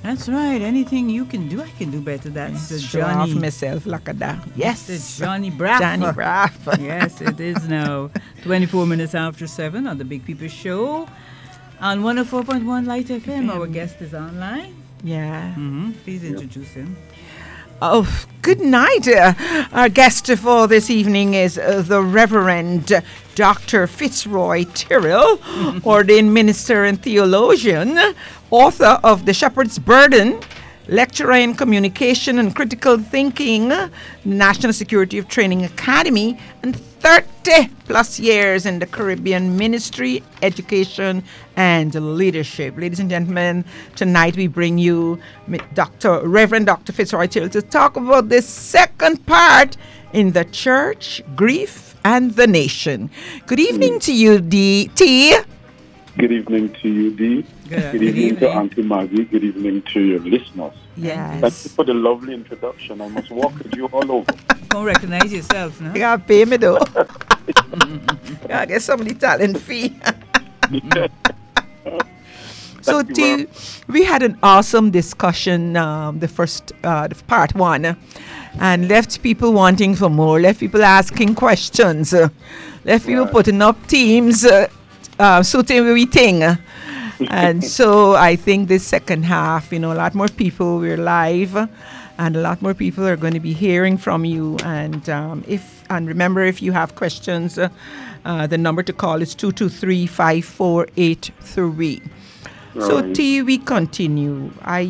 That's right. Anything you can do, I can do better. That's the Show off Johnny. myself like a da. That's the Yes. Johnny Braff. Johnny Braff. Yes, it is now 24 minutes after 7 on the Big People Show on 104.1 Light FM. Our guest is online. Yeah. Please introduce him. Oh, good night. Our guest for this evening is the Reverend Dr. Fitzroy Tyrrell, ordained minister and theologian, author of The Shepherd's Burden, lecturer in communication and critical thinking, National Security of Training Academy, and 30 plus years in the Caribbean ministry, education, and leadership. Ladies and gentlemen, tonight we bring you Reverend Dr. Fitzroy Tyrrell to talk about this second part in the church, grief, and the nation. Good evening to you, D.T. Good evening to you, Dee. Good evening to Auntie Maggie. Good evening to your listeners. Yes. Thank you for the lovely introduction. I must walk with you all over. Don't recognize yourself, no? You gotta pay me though. You gotta get somebody talent fee. So we had an awesome discussion, the first the part one, and left people wanting for more, left people asking questions, left people putting up teams, suiting everything. And so I think this second half, a lot more people, we're live, and a lot more people are going to be hearing from you. And remember, if you have questions, the number to call is 223-5483. So T, we continue.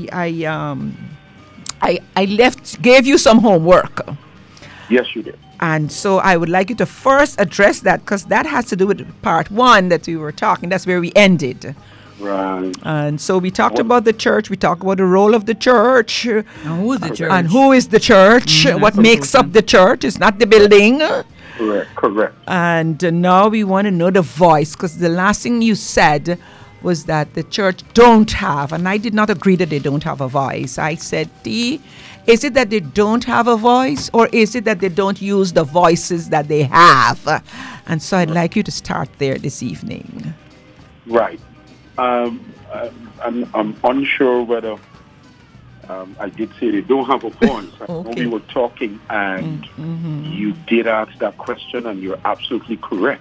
I gave you some homework. Yes, you did. And so I would like you to first address that, because that has to do with part one that we were talking. That's where we ended. Right. And so we talked about the church. We talked about the role of the church. And who is the church? And who is the church? What makes up the church? It's not the building. Correct. And now we want to know the voice, because the last thing you said was that the church don't have, and I did not agree that they don't have a voice. I said, is it that they don't have a voice, or is it that they don't use the voices that they have? And so I'd like you to start there this evening. Right. I'm unsure whether I did say they don't have a voice. I know we were talking, and you did ask that question, and you're absolutely correct.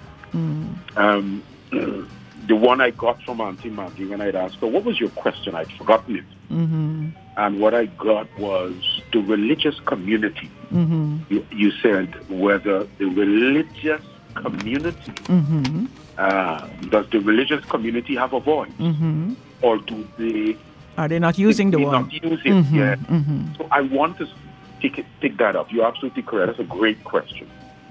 The one I got from Auntie Maggie when I'd asked her, what was your question? I'd forgotten it. And what I got was the religious community. You said whether the religious community, does the religious community have a voice? Or do they... Are they not using the one? Not use it, yeah. So I want to pick that up. You're absolutely correct. That's a great question.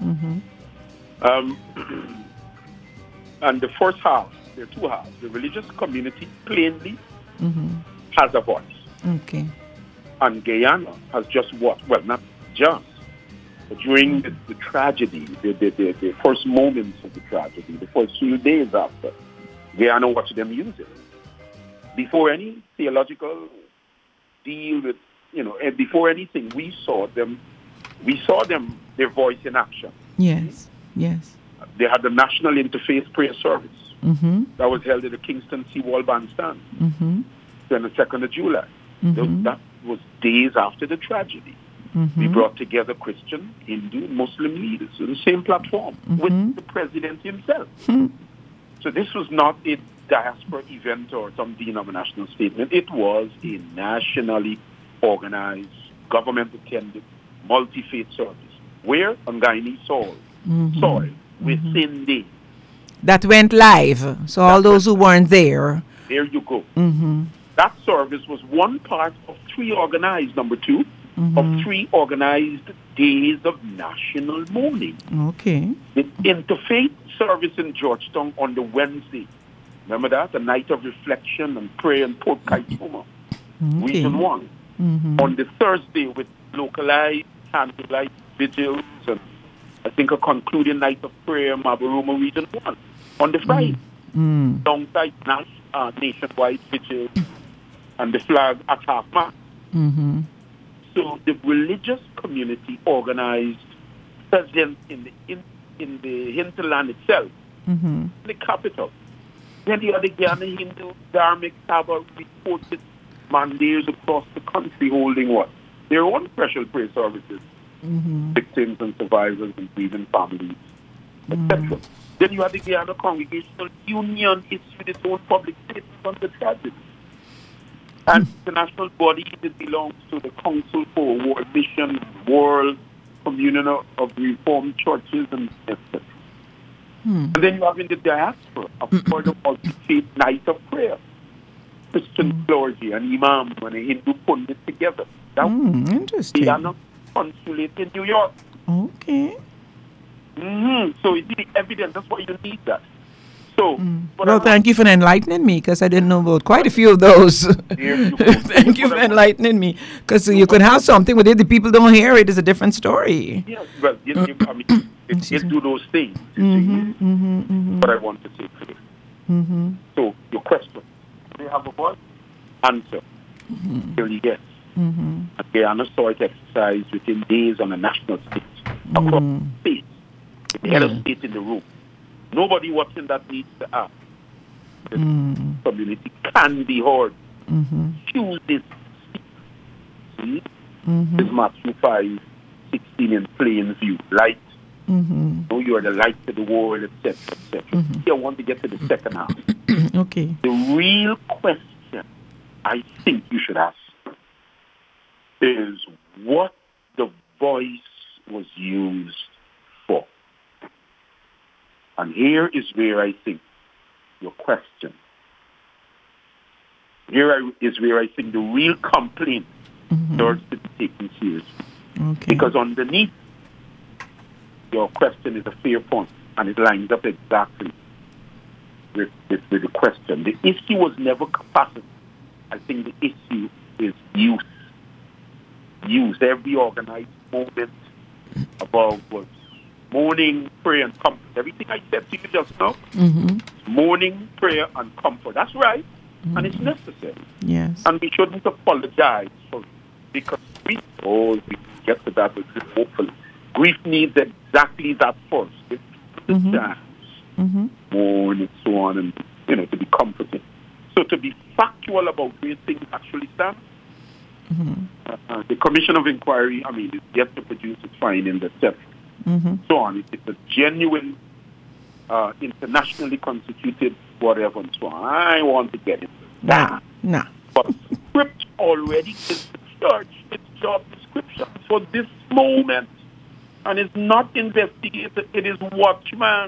And the first half, there are two halves. The religious community plainly has a voice. Okay. And Guyana has just what? Well, not just. But during the tragedy, the first moments of the tragedy, the first few days after, Guyana watched them use it. Before any theological deal with, before anything, we saw them, their voice in action. Yes. They had the National Interfaith Prayer Service that was held at the Kingston Seawall Bandstand on the 2nd of July. That was days after the tragedy. We brought together Christian, Hindu, Muslim leaders on the same platform with the president himself. So this was not a diaspora event or some denominational statement. It was a nationally organized, government-attended, multi-faith service. Where? On Guyanese soil, within days. That went live. So all those who weren't there. There you go. That service was one part of three organized, number two, of three organized days of national mourning. Okay. The interfaith service in Georgetown on the Wednesday. Remember that? A night of reflection and prayer in Port Kaituma, Region 1. On the Thursday with localized, candlelight vigils, and I think a concluding night of prayer in Mabaruma, Region 1. On the Friday, alongside nationwide vigils and the flag at half-mast. So the religious community organized presence in the hinterland itself, the capital. Then the other Ghana Hindu, Dharmic, Sabha reported mandates across the country holding what? Their own special prayer services. Victims and survivors and grieving families, etc. Then you have the Guyana Congregational Union issued its own public statement on the tragedy. And international body that belongs to the Council for World Mission, World Communion of Reformed Churches, and etc. And then you have in the diaspora a further multi-faith night of prayer. Christian clergy, an imam, and a Hindu pundit together. That Interesting. Guyana Consulate in New York. Okay. So it's the evidence. That's why you need that. So, Well, thank you for enlightening me, because I didn't know about quite a few of those. There you go. Thank you for enlightening me, because you could have something, but if the people don't hear it, it's a different story. Yes, well, I mean, you do those things. But I want to say clear. So, your question: do they have a voice? Answer: clearly yes. And Guyana saw it exercised within days on a national stage, across states, with the head of state in the room. Nobody watching that needs to ask. The community can be heard. Choose this. See? This Matthew 5:16 in plain view. Light. Know you are the light to the world, etc., etc. Here I want to get to the second half. Okay. The real question I think you should ask is what the voice was used for. And here is where I think your question. Is where I think the real complaint starts to be taken seriously. Okay. Because underneath your question is a fair point, and it lines up exactly with the question. The issue was never capacity. I think the issue is use. Every organized movement about was mourning, prayer, and comfort. Everything I said to you just now, mourning, prayer, and comfort. That's right, and it's necessary. Yes. And we shouldn't apologize for it, because we get to that, hopefully. Grief needs exactly that first. It's the chance, mourn, and so on, and to be comforted. So to be factual about where things actually stand, the Commission of Inquiry, is yet to produce its findings, etc. So on. It's a genuine, internationally constituted whatever and so on. I want to get into that. Nah. But script already is the church, its job description for this moment. And it's not investigated, it is watchman.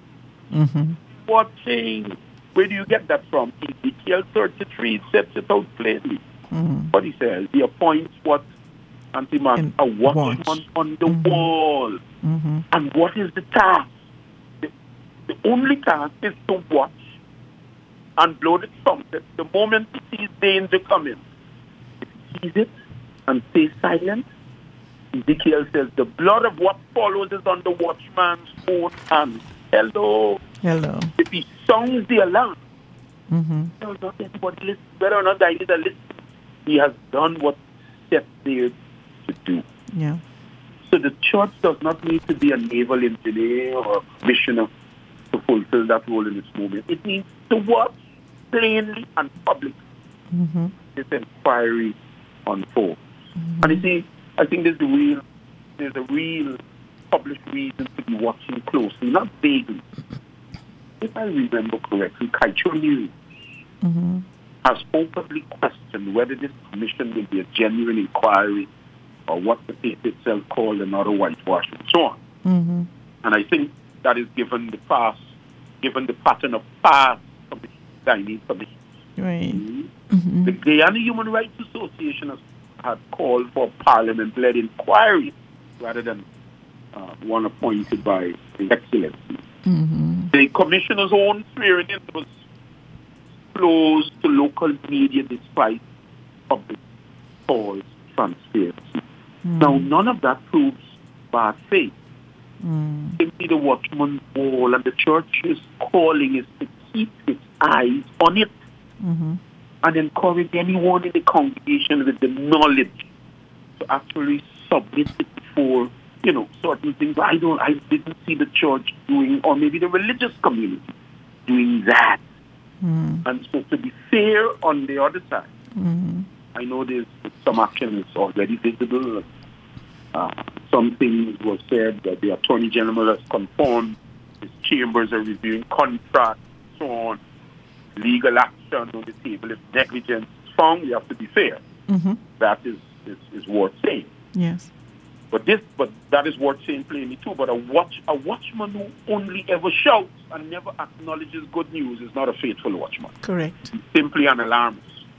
Watching. Where do you get that from? Ezekiel 33 sets it out plainly. What he says, he appoints what? Antiman, a watchman on the wall. And what is the task? The only task is to watch and blow the trumpet the moment he sees danger coming. If he sees it and stays silent, Ezekiel says the blood of what follows is on the watchman's own hands. Hello. If he sounds the alarm, there was not anybody listen, whether or not I need to listen. He has done what set there to do. Yeah. So the church does not need to be a naval engineer or missioner to fulfill that role in its movement. It needs to watch plainly and publicly this inquiry unfolds. And you see, I think there's a real published reason to be watching closely, not vaguely. If I remember correctly, Kaicho News has openly questioned whether this commission will be a genuine inquiry or what the paper itself called another whitewash and so on. And I think that is given the pattern of past Chinese commissions. Right. The Guyana Human Rights Association had called for parliament-led inquiry rather than one appointed by His Excellency. The commissioner's own swearing in was closed to local media despite public calls transparency. Now, none of that proves bad faith. Simply the watchman's wall, and the church's calling is to keep its eyes on it and encourage anyone in the congregation with the knowledge to actually submit it before, certain things. I didn't see the church doing, or maybe the religious community doing that. And so to be fair on the other side, I know there's some action is already visible. Some things were said that the Attorney General has confirmed. His chambers are reviewing contracts, so on. Legal action on the table. If negligence is found, we have to be fair. That is worth saying. Yes. But that is worth saying plainly too. But a watchman who only ever shouts and never acknowledges good news is not a faithful watchman. Correct. He's simply an alarmist.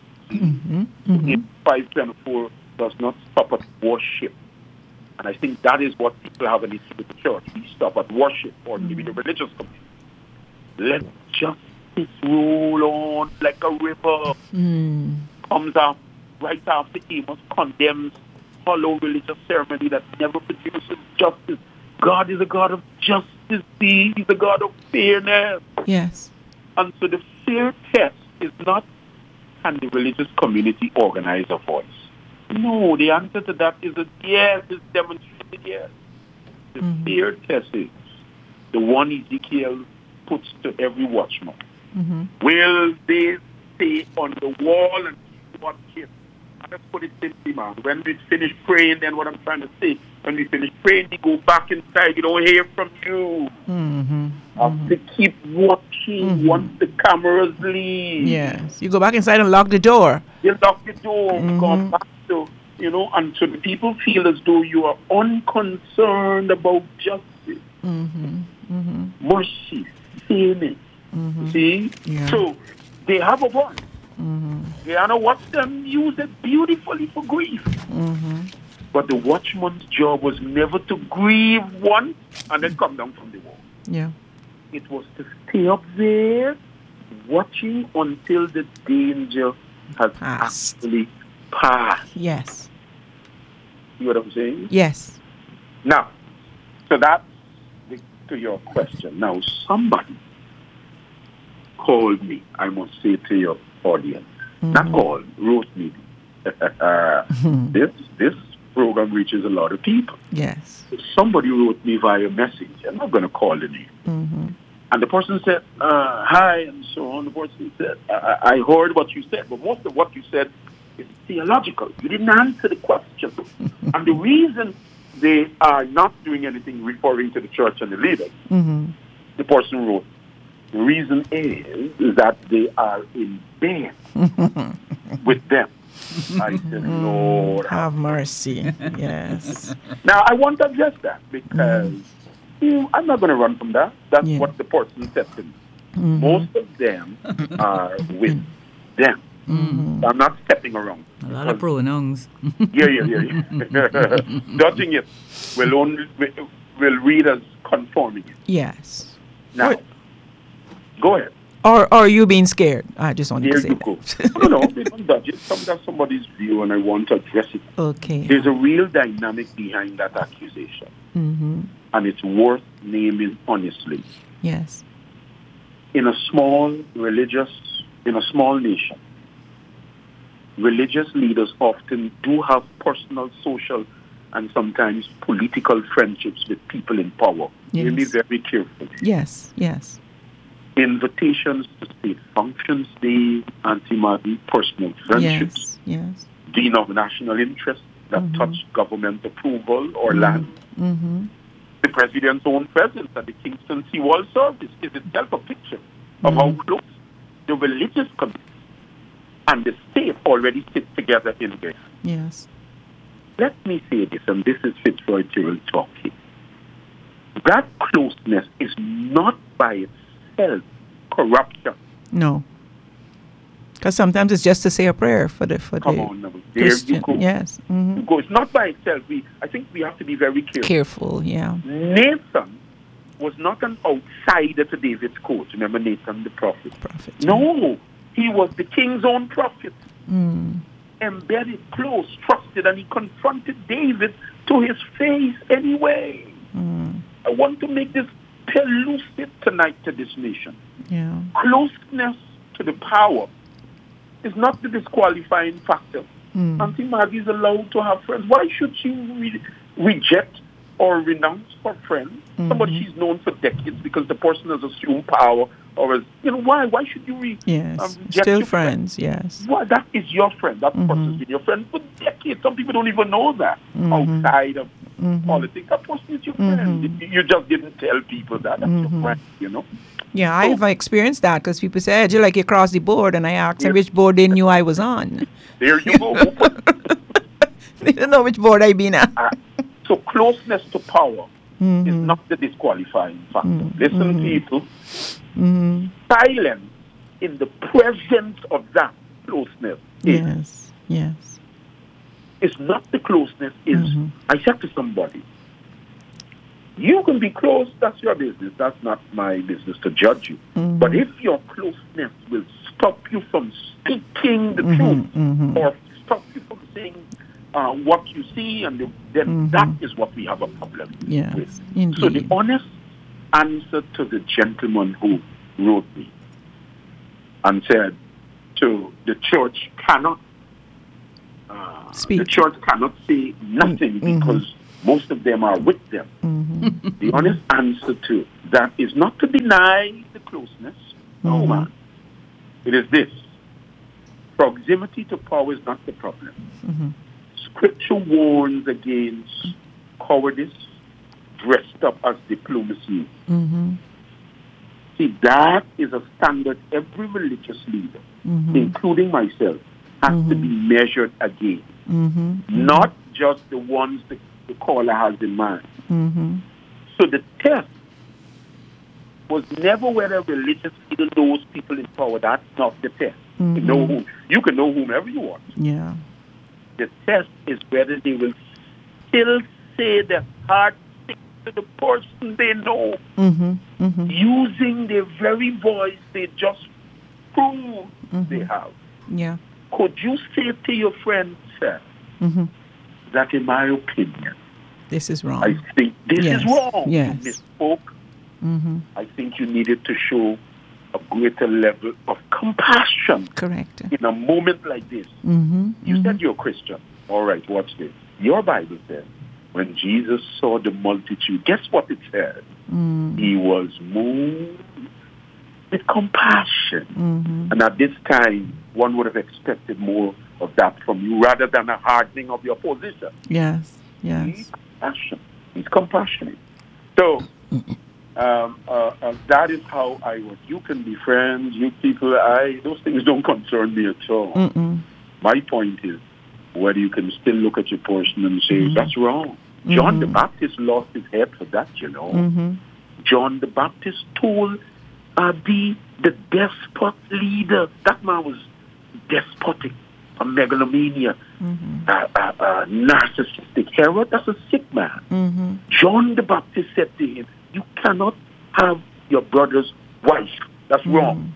524 does not stop at worship. And I think that is what people have an issue with the church. We stop at worship or maybe the religious community. Let justice roll on like a river. Comes out right after Amos condemns hollow religious ceremony that never produces justice. God is a God of justice. He's a God of fairness. Yes. And so the fair test is not, can the religious community organize a voice? No, the answer to that is a yes, it's demonstrated yes. The fair test is the one Ezekiel puts to every watchman. Will they stay on the wall and watch it? Let's put it simply, man. When we finish praying, then what I'm trying to say, when we finish praying, we go back inside. You don't hear from you. Have to keep watching once the cameras leave. Yes. You go back inside and lock the door. You lock the door. We go back to, and so the people feel as though you are unconcerned about justice, mercy, fairness. See? Yeah. So they have a voice. Guyana watch them use it beautifully for grief. But the watchman's job was never to grieve once and then come down from the wall. Yeah. It was to stay up there watching until the danger has actually passed. Yes. See what I'm saying? Yes. Now, so that's to your question. Now, somebody called me, I must say to your audience, not called, wrote me. This program reaches a lot of people. Yes. Somebody wrote me via message. I'm not going to call the name. And the person said, hi, and so on. The person said, I heard what you said, but most of what you said is theological. You didn't answer the question. And the reason they are not doing anything referring to the church and the leaders, the person wrote, the reason is that they are in bed with them. I said, Lord, have mercy. Yes. Now, I want to address that because I'm not going to run from that. That's what the person said to me. Most of them are with them. I'm not stepping around. A lot of pronouns. Yeah. Judging it will read as conforming it. Yes. Now, go ahead. Or are you being scared? I just wanted to say that. They don't judge it. That's somebody's view, and I want to address it. Okay. There's a real dynamic behind that accusation. And it's worth naming honestly. Yes. In a small nation, religious leaders often do have personal, social, and sometimes political friendships with people in power. Yes. Be very careful. Yes. Invitations to state functions day, anti-Madi, personal friendships, yes. denominational interests that touch government approval or land. The president's own presence at the Kingston Seawall service is itself a picture of how close the religious community and the state already sit together in there. Yes. Let me say this, and this is Fitzroy Tyrrell talking. That closeness is not by itself corruption. No. Because sometimes it's just to say a prayer for the Come on now. There Christian. you go. Yes. You go. It's not by itself. I think we have to be very careful. Yeah. Nathan was not an outsider to David's court. Remember Nathan the prophet? No. He was the king's own prophet. Embedded, close, trusted, and he confronted David to his face anyway. I want to make this pellucid tonight to this nation. Yeah. Closeness to the power is not the disqualifying factor. Auntie Maggie is allowed to have friends. Why should she reject or renounce her friend? Somebody she's known for decades because the person has assumed power or as, why? Why should you Yes. reject Still your friends, yes. Well, that is your friend. That person's been your friend for decades. Some people don't even know that outside of politics. That person is your friend. You just didn't tell people that. That's your friend, Yeah, I've experienced that because people said, you like you crossed the board, and I asked them Yeah. which board they knew I was on. There you go. They didn't know which board I been at. So closeness to power is not the disqualifying factor. Listen, people. Silence in the presence of that closeness Yes. is not the closeness. I said to somebody, you can be close, that's your business. That's not my business to judge you. But if your closeness will stop you from speaking the truth or stop you from saying what you see, and then that is what we have a problem with. Indeed. So the honest answer to the gentleman who wrote me and said to the church cannot Speak. the church cannot say nothing because most of them are with them. The honest answer to that is not to deny the closeness. No, man. It is this. Proximity to power is not the problem. Scripture warns against cowardice dressed up as diplomacy. See, that is a standard every religious leader, including myself, has to be measured against. Not just the ones the caller has in mind. So the test was never whether religious leader knows people in power. That's not the test. You can know whomever you want. Yeah. The test is whether they will still say the hard thing to the person they know, using their very voice they just prove they have. Yeah. Could you say to your friend, sir, that in my opinion, this is wrong. I think this is wrong. Yes. You misspoke. I think you needed to show a greater level of compassion. Correct. In a moment like this. You said you're a Christian. All right, watch this. Your Bible says, when Jesus saw the multitude, guess what it said? He was moved with compassion. And at this time, one would have expected more of that from you rather than a hardening of your position. Yes. He's compassionate. So, that is how I would. You can be friends, you people, those things don't concern me at all. My point is whether you can still look at your person and say, that's wrong. John the Baptist lost his head for that, John the Baptist told the despot leader, that man was despotic, a megalomania, narcissistic. Herod, that's a sick man. John the Baptist said to him, you cannot have your brother's wife. That's wrong.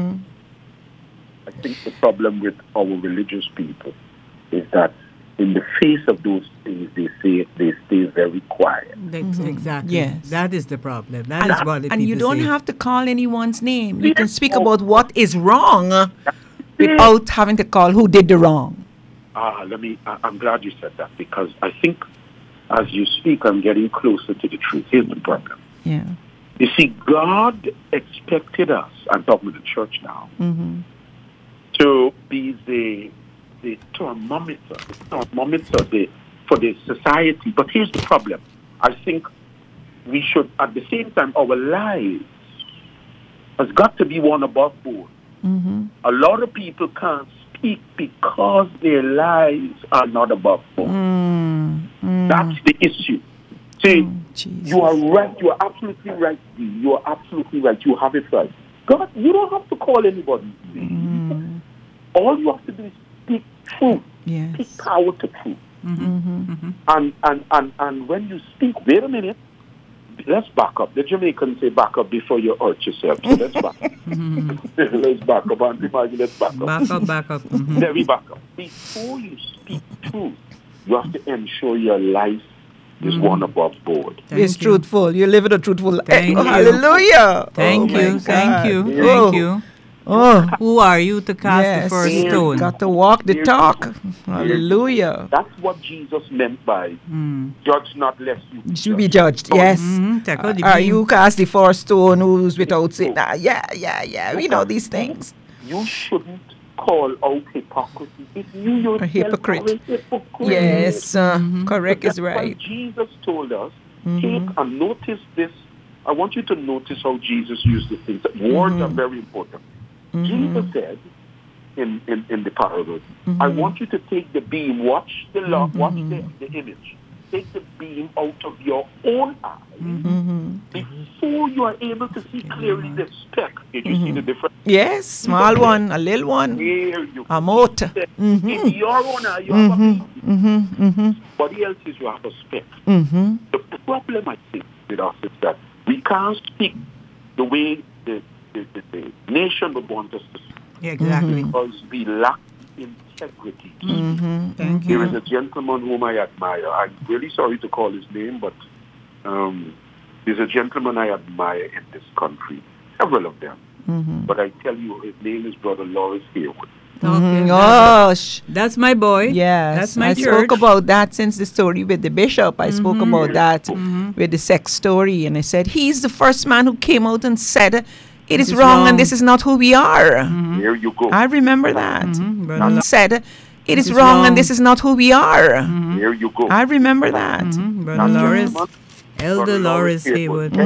I think the problem with our religious people is that in the face of those things, they stay very quiet. Exactly. Yes. That is the problem. That is what And you people don't say. have to call anyone's name. You can speak about what is wrong without having to call who did the wrong. I'm glad you said that, because I think as you speak, I'm getting closer to the truth. Here's the problem. Yeah. You see, God expected us, I'm talking to the church now, to be the thermometer for the society. But here's the problem. I think we should, at the same time, our lives has got to be one above board. A lot of people can't speak because their lives are not above board. That's the issue. See, you are right. You are absolutely right. You are absolutely right. You have it right. God, you don't have to call anybody. All you have to do is speak truth. Yes. Speak power to truth. And when you speak, wait a minute. Let's back up. The Jamaicans say back up before you hurt yourself. So let's back up. Let's back up. Auntie Maggie, let's back up. Back up. Let me back up. Before you speak truth, you have to ensure your life is one above board. It's truthful. You live in a truthful life. Thank you. Hallelujah. Thank Oh you. my Thank God. you. Oh. Thank you. Oh, Who are you to cast the yes. first Yes. stone? Got to walk the talk. Hallelujah. That's what Jesus meant by judge not lest you be You should be judged. judged. Yes. Take out the Are beam. you cast the first stone who's without sin? Yeah. We know these things. You shouldn't call out hypocrisy. If you yourself A hypocrite. are a hypocrite. Yes. Correct is That's why right. Jesus told us, take and notice this. I want you to notice how Jesus used the things. Words are very important. Jesus said in the parable, I want you to take the beam, watch the image. Take the beam out of your own eye before you are able to see clearly the speck. Did you see the difference? Yes. Small one, a little one. Here you A mote. in your own eye, you have a beam. Somebody else's, you have a speck. The problem, I think, with us is that we can't speak the way the nation would want us to speak Yeah, exactly. because we lack integrity. Thank There you. is a gentleman whom I admire. I'm really sorry to call his name, but there's a gentleman I admire in this country, several of them. But I tell you, his name is Brother Lawrence Haywood. Okay, Gosh. that's my boy. Yes. That's my I church. spoke about that since the story with the bishop. I spoke about that with the sex story. And I said, he's the first man who came out and said, it is wrong and this is not who we are. Here you go. I remember that. Brother And Lo- said, it is is wrong wrong. and this is not who we are. Here you go. I remember that. Brother Lawrence, Brother Elder Lawrence Haywood.